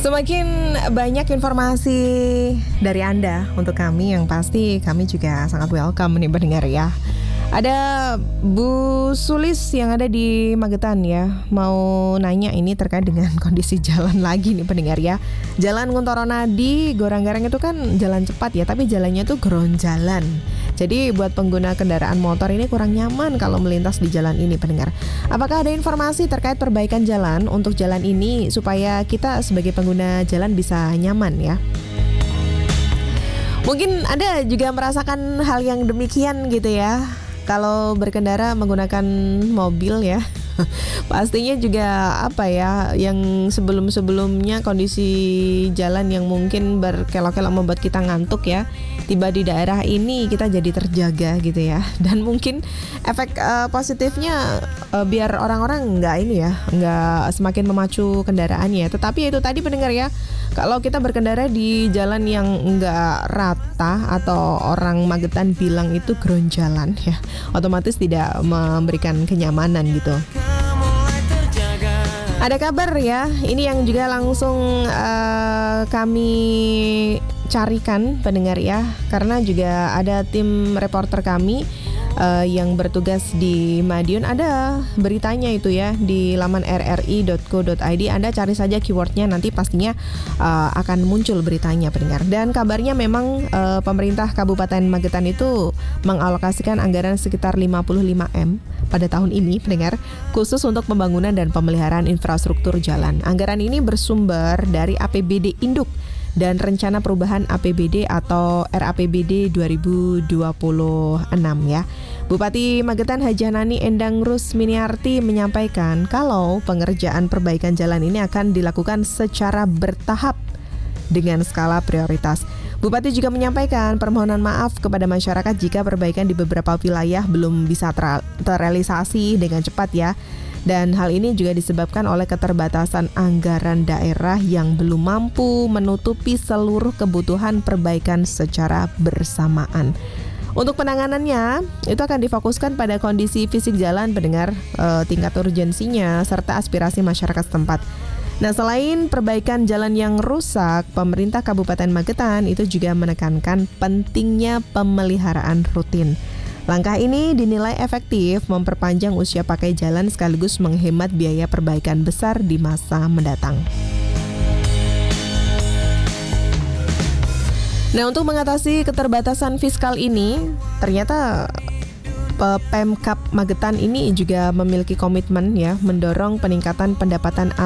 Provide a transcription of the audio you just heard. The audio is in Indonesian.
Semakin banyak informasi dari Anda untuk kami, yang pasti kami juga sangat welcome nih pendengar ya. Ada Bu Sulis yang ada di Magetan ya, mau nanya ini terkait dengan kondisi jalan lagi nih pendengar ya. Jalan Kuntoro Nadi, Goranggareng itu kan jalan cepat ya, tapi jalannya tuh geronjalan. Jadi buat pengguna kendaraan motor ini kurang nyaman kalau melintas di jalan ini pendengar. Apakah ada informasi terkait perbaikan jalan untuk jalan ini supaya kita sebagai pengguna jalan bisa nyaman ya? Mungkin Anda juga merasakan hal yang demikian gitu ya. Kalau berkendara menggunakan mobil ya, pastinya juga yang sebelum-sebelumnya kondisi jalan yang mungkin berkelok-kelok membuat kita ngantuk ya, tiba di daerah ini kita jadi terjaga gitu ya. Dan mungkin efek positifnya biar orang-orang nggak semakin memacu kendaraannya. Tetapi itu tadi pendengar ya, kalau kita berkendara di jalan yang nggak rata atau orang Magetan bilang itu geronjalan ya, otomatis tidak memberikan kenyamanan gitu. Ada kabar ya, ini yang juga langsung kami carikan pendengar ya, karena juga ada tim reporter kami yang bertugas di Madiun. Ada beritanya itu ya di laman rri.co.id. Anda cari saja keywordnya, nanti pastinya akan muncul beritanya pendengar. Dan kabarnya memang pemerintah Kabupaten Magetan itu mengalokasikan anggaran sekitar 55M pada tahun ini pendengar, khusus untuk pembangunan dan pemeliharaan infrastruktur jalan. Anggaran ini bersumber dari APBD Induk dan Rencana Perubahan APBD atau RAPBD 2026 ya. Bupati Magetan Hajanani Endang Rusminiarti menyampaikan kalau pengerjaan perbaikan jalan ini akan dilakukan secara bertahap dengan skala prioritas. Bupati juga menyampaikan permohonan maaf kepada masyarakat jika perbaikan di beberapa wilayah belum bisa terrealisasi dengan cepat ya. Dan hal ini juga disebabkan oleh keterbatasan anggaran daerah yang belum mampu menutupi seluruh kebutuhan perbaikan secara bersamaan. Untuk penanganannya, itu akan difokuskan pada kondisi fisik jalan pendengar, tingkat urgensinya, serta aspirasi masyarakat setempat. Nah, selain perbaikan jalan yang rusak, pemerintah Kabupaten Magetan itu juga menekankan pentingnya pemeliharaan rutin. Langkah ini dinilai efektif memperpanjang usia pakai jalan sekaligus menghemat biaya perbaikan besar di masa mendatang. Nah, untuk mengatasi keterbatasan fiskal ini, ternyata Pemkab Magetan ini juga memiliki komitmen ya mendorong peningkatan pendapatan